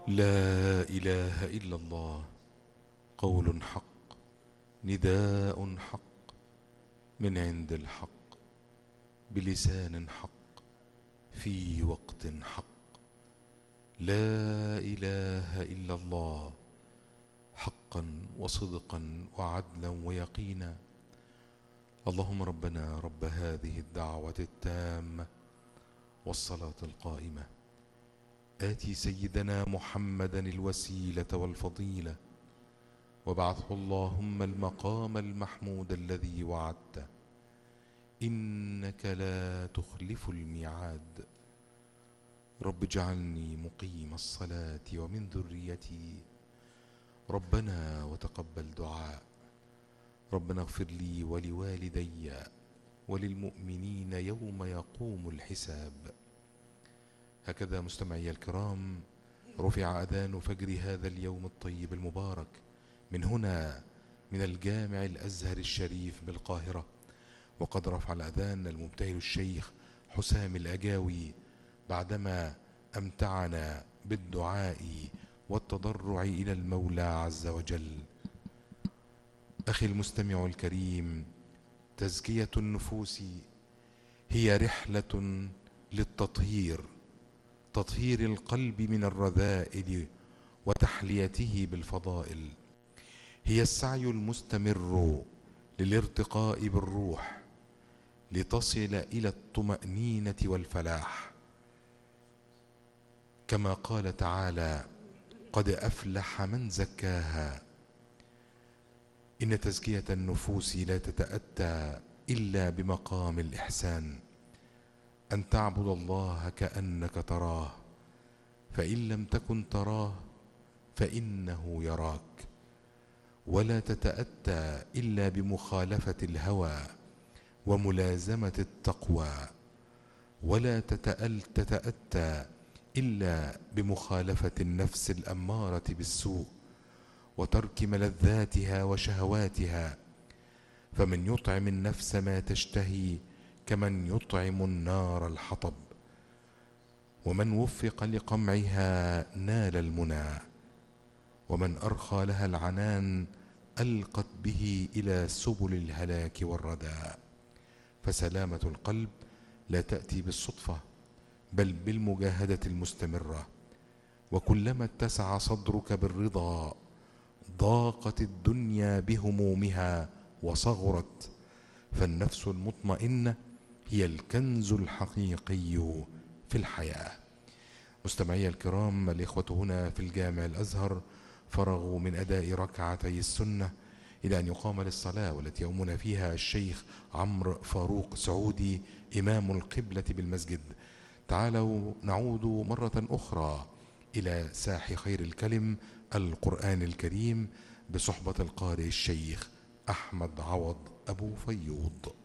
لا إله إلا الله، قول حق، نداء حق، من عند الحق، بلسان حق، في وقت حق. لا إله إلا الله، حقا وصدقا وعدلا ويقينا. اللهم ربنا رب هذه الدعوة التامة والصلاة القائمة، آتي سيدنا محمدا الوسيلة والفضيلة، وابعثه اللهم المقام المحمود الذي وعدته، إنك لا تخلف الميعاد. رب اجعلني مقيم الصلاة ومن ذريتي، ربنا وتقبل دعاء. ربنا اغفر لي ولوالدي وللمؤمنين يوم يقوم الحساب. هكذا مستمعي الكرام رفع أذان فجر هذا اليوم الطيب المبارك من هنا، من الجامع الأزهر الشريف بالقاهرة. وقد رفع الأذان المبتهل الشيخ حسام الأجاوي بعدما أمتعنا بالدعاء والتضرع إلى المولى عز وجل. أخي المستمع الكريم، تزكية النفوس هي رحلة للتطهير، تطهير القلب من الرذائل وتحليته بالفضائل. هي السعي المستمر للارتقاء بالروح لتصل إلى الطمأنينة والفلاح، كما قال تعالى: قد أفلح من زكاها. إن تزكية النفوس لا تتأتى إلا بمقام الإحسان، أن تعبد الله كأنك تراه، فإن لم تكن تراه فإنه يراك. ولا تتأتى إلا بمخالفة الهوى وملازمة التقوى، ولا تتأتى إلا بمخالفة النفس الأمارة بالسوء وترك ملذاتها وشهواتها. فمن يطعم النفس ما تشتهي كمن يطعم النار الحطب، ومن وفق لقمعها نال المنى، ومن أرخى لها العنان ألقت به إلى سبل الهلاك والردى. فسلامة القلب لا تأتي بالصدفة، بل بالمجاهدة المستمرة. وكلما اتسع صدرك بالرضا ضاقت الدنيا بهمومها وصغرت. فالنفس المطمئنة هي الكنز الحقيقي في الحياة. مستمعي الكرام، الإخوة هنا في الجامع الأزهر فرغوا من أداء ركعتي السنة إلى أن يقام للصلاة، والتي يؤمنا فيها الشيخ عمرو فاروق سعودي إمام القبلة بالمسجد. تعالوا نعود مرة أخرى إلى ساح خير الكلم، القرآن الكريم، بصحبة القارئ الشيخ أحمد عوض أبو فيوض.